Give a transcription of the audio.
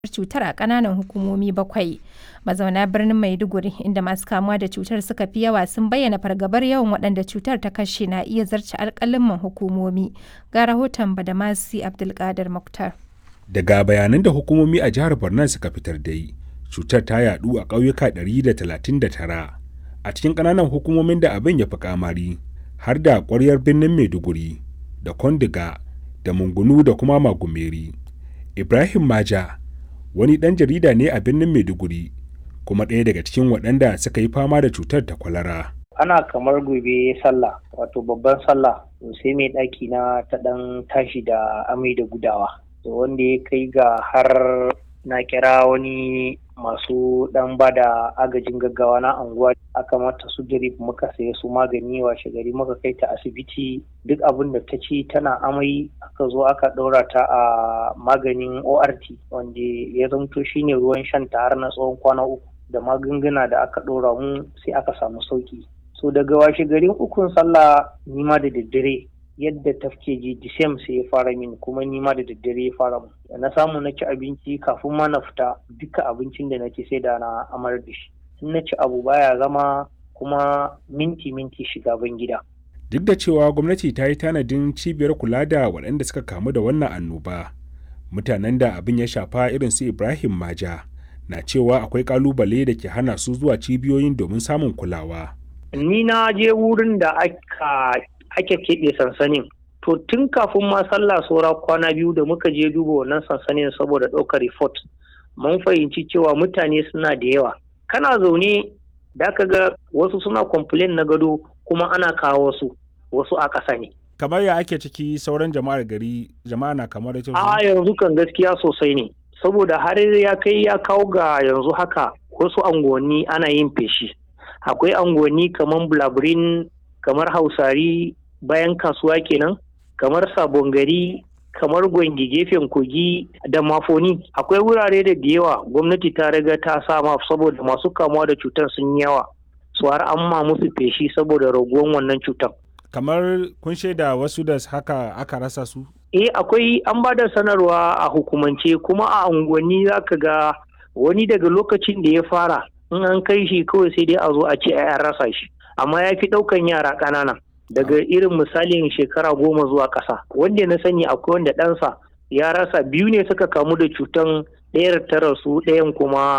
cutar a ƙananan hukumomi 7. Mazauna birnin Maiduguri, inda masu kamuwa da cutar suka fi yawa, sun bayyana fargabar yawan waɗanda cutar ta kashe na iya zarce alƙaluman hukumomi. Ga rahoton Badamasi Abdulkadir Muktar. Daga bayanan da hukumomi a jihar Borno suka fitar dai, cutar ta yaɗu a ƙauyuka 139 a cikin ƙananan hukumomin da abin ya fi kamari, har da ƙwaryar birnin Maiduguri da Kondiga da Mungunu da kuma Magumeri. Ibrahim Maja wani ɗan jarida ne a birnin Maiduguri, kuma ɗaya daga cikin waɗanda suka yi fama da cutar ta kwalara. Ana kamar gobe sallah, wato babban sallah, sai mai ɗaki na ta ɗan tashi da amai da gudawa. Wanda ya kai ga har na kira wani masu ɗan ba da agajin gaggawa na anguwa, aka mata su drip, muka saya su magani, washe gari muka kai ta asibiti. Duk abin da ta ci tana amai, aka zo aka ɗaura ta a maganin ORT wanda ya zamto shine ruwan shan ta har na tsawon kwana 3, da magunguna da aka ɗora mu sai aka samu sauki. So daga washe garin ukun sallah, nima da daddare yadda tafke ji disem sai ya fara min, kuma nima da daddare ya fara mu. Na samu na ci abinci kafin ma na fita, duka abincin da nake sai da na amar da shi. In na ci abu baya zama, kuma minti shiga ban gida. Duk da cewa gwamnati ta yi tanadin cibiyar kula da waɗanda suka kamu da wannan annoba, mutanen da abin ya shafa irin su Ibrahim Maja na cewa akwai kalubale da ke hana su zuwa cibiyoyin domin samun kulawa. Ni na je wurin da ake keɓe sansanin. To tun kafin ma sallah saura kwana 2 da muka je duba wannan sansanin saboda ɗaukar report, mun fahimci cewa mutane suna da yawa. Kana zaune da ka ga wasu suna complain na gado, kuma ana kawo wasu a ƙasa ne. Kamar ya ake ciki sauran jama'ar gari, jama'a na kamar ita? Yanzu kan gaskiya sosai ne, saboda har ya kai ya kawo ga yanzu haka wasu anguwanni ana yin feshi. Akwai anguwanni kamar Blabirin, kamar Hausari bayan kasuwa kenan, kamar Sabon Gari, kamar Gwangi gefen Kogi da Mafoni. Akwai wurare da yawa gwamnati ta riga ta sama saboda masu kamuwa da cutar sun yawa, su har an ma musu feshi saboda raguwan wannan cutar. Kamar kun shaida wasu da haka aka rasa su? Akwai, an ba da sanarwa a hukumance, kuma a unguwanni za ka ga wani daga lokacin da ya fara, in an kai shi kawai sai dai a zo a ce an rasa shi, amma ya fi ɗaukan yara ƙanana daga irin misalin shekara 10 zuwa ƙasa. Wanda na sani akwai wanda ɗansa ya rasa, 2 ne suka kamu da cutan, ɗayar ta rasu, ɗayan kuma